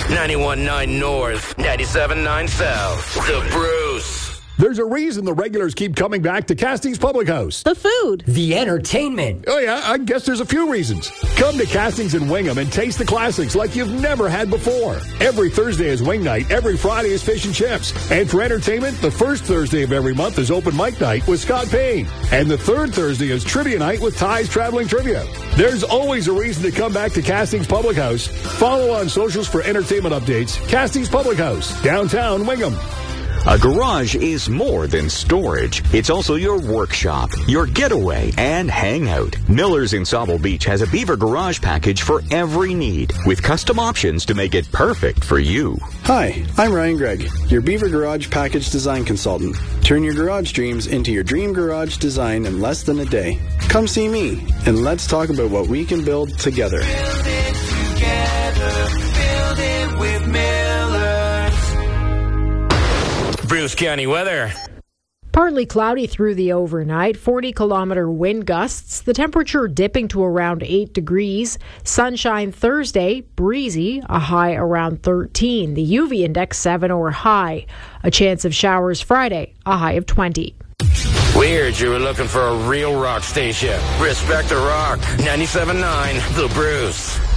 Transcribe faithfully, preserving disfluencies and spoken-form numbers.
ninety-one point nine North, ninety-seven point nine South. The Bruce. There's a reason the regulars keep coming back to Castings Public House. The food. The entertainment. Oh, yeah, I guess there's a few reasons. Come to Castings in Wingham and taste the classics like you've never had before. Every Thursday is wing night. Every Friday is fish and chips. And for entertainment, the first Thursday of every month is open mic night with Scott Payne. And the third Thursday is trivia night with Ty's Traveling Trivia. There's always a reason to come back to Castings Public House. Follow on socials for entertainment updates. Castings Public House, downtown Wingham. A garage is more than storage. It's also your workshop, your getaway, and hangout. Miller's in Sauble Beach has a Beaver Garage package for every need, with custom options to make it perfect for you. Hi, I'm Ryan Gregg, your Beaver Garage package design consultant. Turn your garage dreams into your dream garage design in less than a day. Come see me, and let's talk about what we can build together. Build it together, build it with Miller. Bruce County weather. Partly cloudy through the overnight, forty kilometer wind gusts, the temperature dipping to around eight degrees. Sunshine Thursday, breezy, a high around thirteen. The U V index seven or high. A chance of showers Friday, a high of twenty. Weird you were looking for a real rock station. Respect the rock. ninety-seven point nine The Bruce.